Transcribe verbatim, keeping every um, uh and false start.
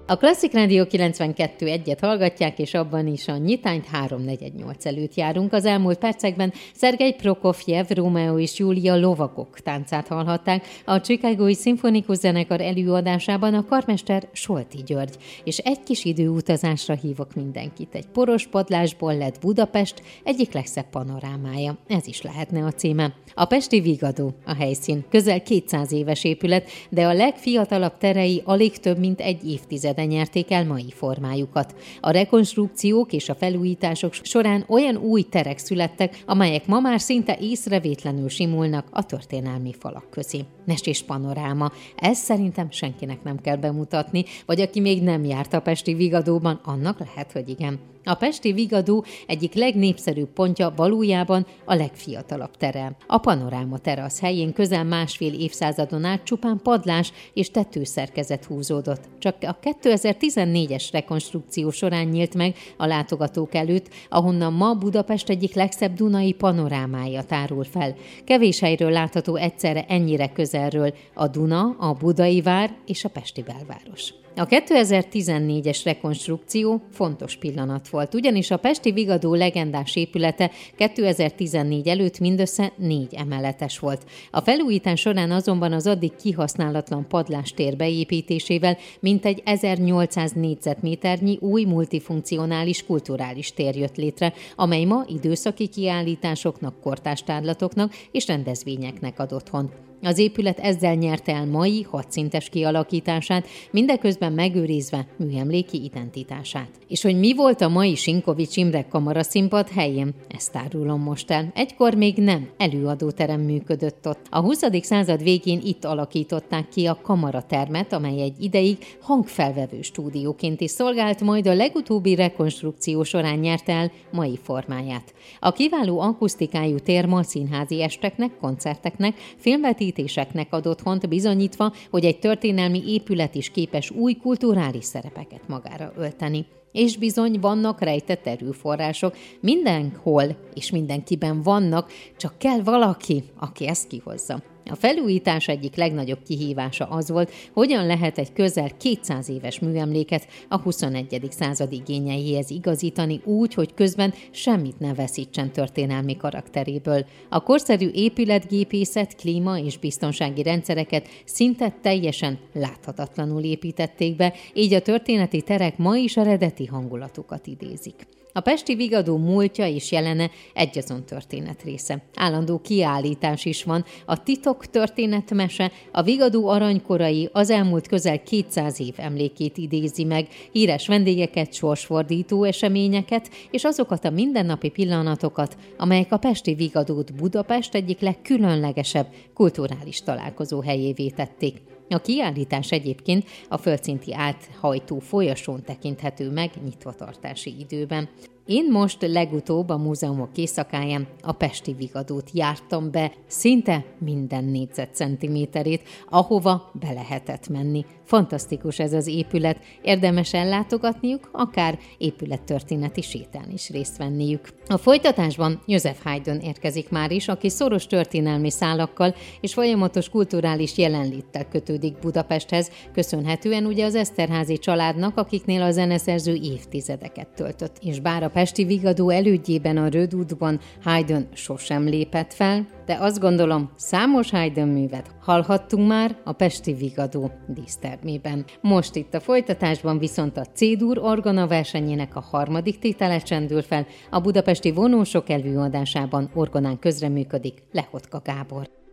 A Klasszik Rádió kilencvenkettő egyet hallgatják, és abban is a nyitányt három negyvennyolc előtt járunk. Az elmúlt percekben Szergej Prokofjev, Rómeó és Júlia lovagok táncát hallhatták. A Chicagói Szimfonikus Zenekar előadásában a karmester Solti György. És egy kis időutazásra hívok mindenkit. Egy poros padlásból lett Budapest egyik legszebb panorámája. Ez is lehetne a címe. A pesti Vigadó a helyszín. Közel kétszáz éves épület, de a legfiatalabb terei alig több mint egy évtizede nyerték el mai formájukat. A rekonstrukciók és a felújítások során olyan új terek születtek, amelyek ma már szinte észrevétlenül simulnak a történelmi falak közé. Mesés panoráma. Ez szerintem senkinek nem kell bemutatni, vagy aki még nem járt a pesti Vigadóban, annak lehet, hogy igen. A pesti Vigadó egyik legnépszerűbb pontja valójában a legfiatalabb tere. A panoráma terasz helyén közel másfél évszázadon át csupán padlás és tetőszerkezet húzódott. Csak a kétezer-tizennégyes rekonstrukció során nyílt meg a látogatók előtt, ahonnan ma Budapest egyik legszebb dunai panorámája tárul fel. Kevés helyről látható egyszerre ennyire közelről a Duna, a Budai vár és a pesti belváros. A kétezer-tizennégyes rekonstrukció fontos pillanat volt, ugyanis a pesti Vigadó legendás épülete kétezer-tizennégy előtt mindössze négy emeletes volt. A felújítás során azonban az addig kihasználatlan padlástér beépítésével mintegy ezernyolcszáz négyzetméternyi új multifunkcionális kulturális tér jött létre, amely ma időszaki kiállításoknak, kortárs-tárlatoknak és rendezvényeknek ad otthont. Az épület ezzel nyerte el mai hatszintes kialakítását, mindeközben megőrizve műemléki identitását. És hogy mi volt a mai Sinkovics Imre kamaraszínpad helyén? Ezt árulom most el. Egykor még nem előadóterem működött ott. A huszadik század végén itt alakították ki a kamaratermet, amely egy ideig hangfelvevő stúdióként is szolgált, majd a legutóbbi rekonstrukció során nyerte el mai formáját. A kiváló akusztikájú tér ma színházi esteknek, koncerteknek, filmvetítéseknek ad otthont, bizonyítva, hogy egy történelmi épület is képes új kulturális szerepeket magára ölteni. És bizony vannak rejtett erőforrások, mindenhol és mindenkiben vannak, csak kell valaki, aki ezt kihozza. A felújítás egyik legnagyobb kihívása az volt, hogyan lehet egy közel kétszáz éves műemléket a huszonegyedik század igényeihez igazítani úgy, hogy közben semmit ne veszítsen történelmi karakteréből. A korszerű épületgépészet, klíma és biztonsági rendszereket szinte teljesen láthatatlanul építették be, így a történeti terek ma is eredeti hangulatukat idézik. A pesti Vigadó múltja és jelene egyazon történet része. Állandó kiállítás is van, a titok történetmese, a Vigadó aranykorai az elmúlt közel kétszáz év emlékét idézi meg, híres vendégeket, sorsfordító eseményeket és azokat a mindennapi pillanatokat, amelyek a pesti Vigadót Budapest egyik legkülönlegesebb kulturális találkozó helyévé tették. A kiállítás egyébként a földszinti áthajtó folyosón tekinthető meg nyitvatartási időben. Én most legutóbb a múzeumok éjszakáján a pesti Vigadót jártam be, szinte minden négyzetcentiméterét, ahova be lehetett menni. Fantasztikus ez az épület, érdemes ellátogatniuk, akár épülettörténeti sétán is részt venniük. A folytatásban Joseph Haydn érkezik már is, aki szoros történelmi szálakkal és folyamatos kulturális jelenléttel kötődik Budapesthez, köszönhetően ugye az Eszterházy családnak, akiknél a zeneszerző évtizedeket töltött. És bár a pesti Vigadó elődjében a Rödútban Haydn sosem lépett fel, de azt gondolom, számos Haydn művet hallhattunk már a pesti Vigadó dísztermében. Most itt a folytatásban viszont a C-dur orgona versenyének a harmadik tétele csendül fel, a budapesti vonósok előadásában orgonán közreműködik Lehotka Gábor.